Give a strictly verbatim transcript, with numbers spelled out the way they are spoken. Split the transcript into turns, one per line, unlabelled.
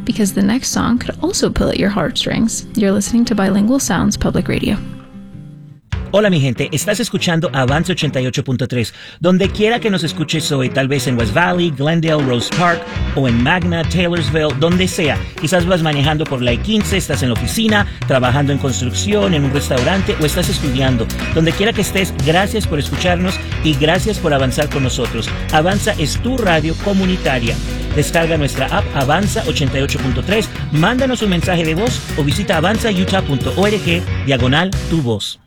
because the next song could also pull at your heartstrings. You're listening to Bilingual Sounds Public Radio.
Hola mi gente, estás escuchando Avanza ochenta y ocho punto tres. Donde quiera que nos escuches hoy, tal vez en West Valley, Glendale, Rose Park o en Magna, Taylorsville, donde sea. Quizás vas manejando por la I quince, estás en la oficina, trabajando en construcción, en un restaurante o estás estudiando. Donde quiera que estés, gracias por escucharnos y gracias por avanzar con nosotros. Avanza es tu radio comunitaria. Descarga nuestra app Avanza ochenta y ocho punto tres, mándanos un mensaje de voz o visita avanza utah punto org diagonal tu voz.